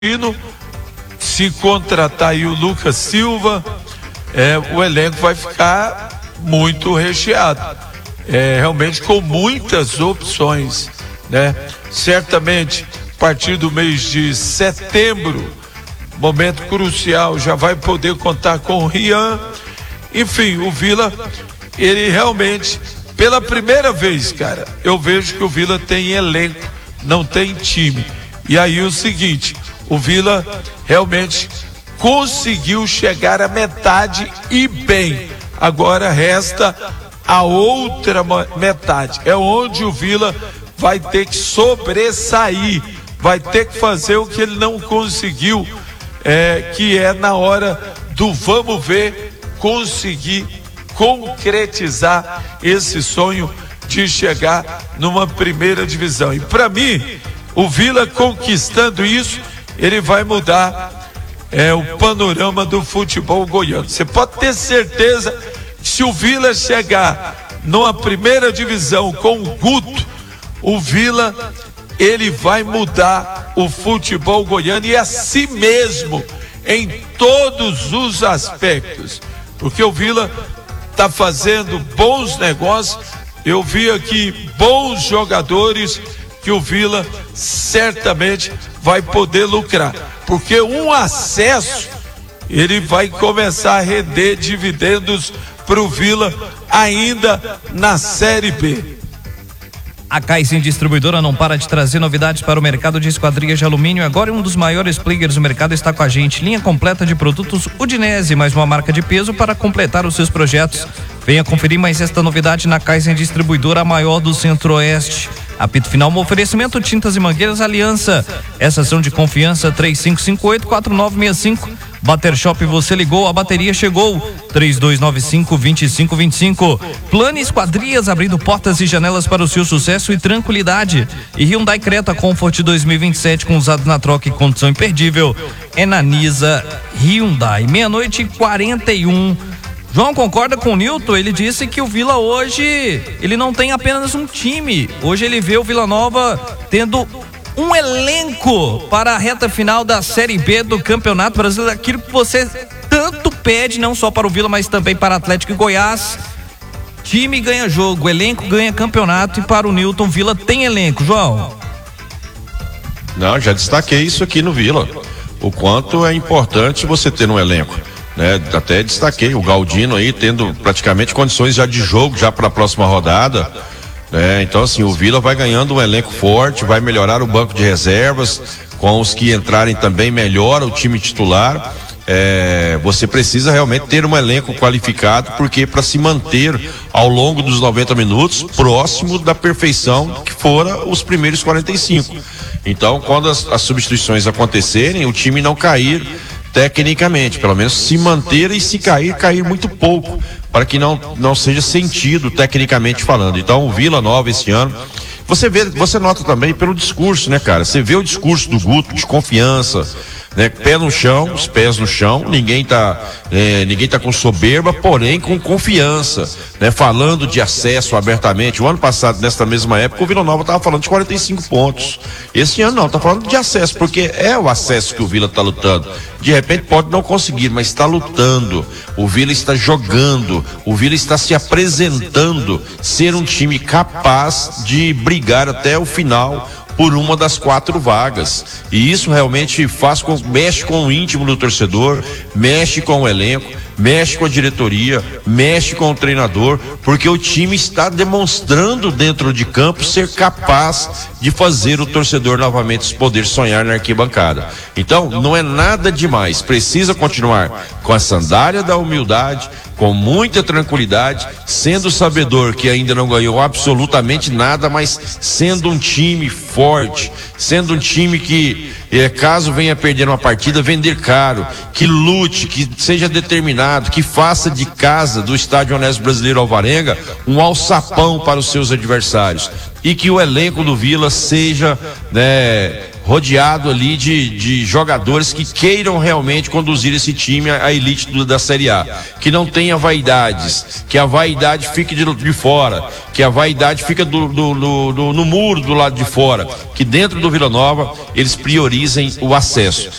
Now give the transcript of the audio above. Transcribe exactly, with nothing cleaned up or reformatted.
Se contratar aí o Lucas Silva, é, o elenco vai ficar muito recheado, é, realmente com muitas opções, né? Certamente, a partir do mês de setembro, momento crucial, já vai poder contar com o Rian. Enfim, o Vila, ele realmente, pela primeira vez, cara, eu vejo que o Vila tem elenco, não tem time. E aí o seguinte, o Vila realmente conseguiu chegar à metade e bem. Agora resta a outra metade. É onde o Vila vai ter que sobressair, vai ter que fazer o que ele não conseguiu, é, que é na hora do vamos ver, conseguir concretizar esse sonho de chegar numa primeira divisão. E para mim, o Vila conquistando isso, ele vai mudar é, o panorama do futebol goiano. Você pode ter certeza que se o Vila chegar numa primeira divisão com o Guto, o Vila, ele vai mudar o futebol goiano e assim mesmo em todos os aspectos, porque o Vila está fazendo bons negócios. Eu vi aqui bons jogadores que o Vila certamente vai poder lucrar, porque um acesso ele vai começar a render dividendos para o Vila ainda na Série B. A Kaizen Distribuidora não para de trazer novidades para o mercado de esquadrias de alumínio. Agora um dos maiores players do mercado está com a gente. Linha completa de produtos Udinese, mais uma marca de peso para completar os seus projetos. Venha conferir mais esta novidade na Kaizen Distribuidora, a maior do Centro-Oeste. Apito final, um oferecimento Tintas e Mangueiras Aliança. Essa ação de confiança, três cinco cinco oito, quatro nove seis cinco. Bater Shop, você ligou, a bateria chegou. três dois nove cinco, dois cinco dois cinco. Plano Esquadrias, abrindo portas e janelas para o seu sucesso e tranquilidade. E Hyundai Creta Comfort dois mil e vinte e sete, com usado na troca e condição imperdível. É na Nisa Hyundai. Meia-noite e quarenta e um. João, concorda com o Nilton? Ele disse que o Vila hoje, ele não tem apenas um time. Hoje ele vê o Vila Nova tendo um elenco para a reta final da Série B do Campeonato Brasileiro, aquilo que você tanto pede, não só para o Vila, mas também para Atlético e Goiás. Time ganha jogo, elenco ganha campeonato, e para o Nilton, Vila tem elenco. João? Não, já destaquei isso aqui no Vila, o quanto é importante você ter um elenco, né? Até destaquei o Galdino aí tendo praticamente condições já de jogo já para a próxima rodada. É, então assim, o Vila vai ganhando um elenco forte, vai melhorar o banco de reservas, com os que entrarem também melhora o time titular. É, você precisa realmente ter um elenco qualificado, porque para se manter ao longo dos noventa minutos próximo da perfeição que fora os primeiros quarenta e cinco. Então, quando as, as substituições acontecerem, o time não cair tecnicamente, pelo menos se manter, e se cair, cair muito pouco, para que não, não seja sentido tecnicamente falando. Então o Vila Nova esse ano, você vê, você nota também pelo discurso, né, cara? Você vê o discurso do Guto de confiança, né? Pé no chão, os pés no chão, ninguém tá, é, ninguém tá com soberba, porém com confiança, né? Falando de acesso abertamente. O ano passado, nesta mesma época, o Vila Nova tava falando de quarenta e cinco pontos. Esse ano não, tá falando de acesso, porque é o acesso que o Vila tá lutando. De repente pode não conseguir, mas está lutando. O Vila está jogando, o Vila está se apresentando ser um time capaz de brigar até o final por uma das quatro vagas. E isso realmente faz com, mexe com o íntimo do torcedor, mexe com o elenco, mexe com a diretoria, mexe com o treinador, porque o time está demonstrando dentro de campo ser capaz de fazer o torcedor novamente poder sonhar na arquibancada. Então, não é nada demais, precisa continuar com a sandália da humildade, com muita tranquilidade, sendo sabedor que ainda não ganhou absolutamente nada, mas sendo um time forte, sendo um time que, eh, caso venha perder uma partida, vender caro, que lute, que seja determinado, que faça de casa do Estádio Honesto Brasileiro Alvarenga um alçapão para os seus adversários, e que o elenco do Vila seja, né, rodeado ali de, de jogadores que queiram realmente conduzir esse time à elite do, da Série A, que não tenha vaidades, que a vaidade fique de, de fora, que a vaidade fica do, do, do, do, no muro do lado de fora, que dentro do Vila Nova eles priorizem o acesso.